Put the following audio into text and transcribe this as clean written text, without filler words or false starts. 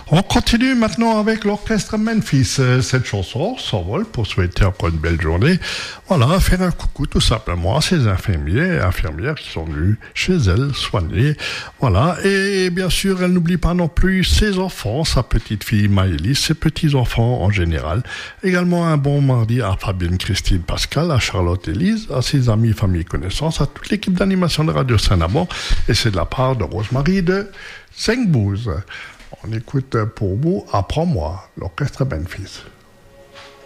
On continue maintenant avec l'orchestre Memphis. Cette chanson s'envole pour souhaiter encore une belle journée. Voilà, faire un coucou tout simplement à ces infirmiers et infirmières qui sont venus chez elle soigner. Voilà, et bien sûr, elle n'oublie pas non plus ses enfants, sa petite fille Maëlys, ses petits-enfants en général. Également un bon mardi à Fabienne, Christine, Pascal, à Charlotte, Élise, à ses amis, familles, connaissances, à toute l'équipe d'animation de Radio Saint-Amand. Et c'est de la part de Rosemarie de Saint-Bouze. On écoute pour vous Apprends-moi, l'orchestre Memphis.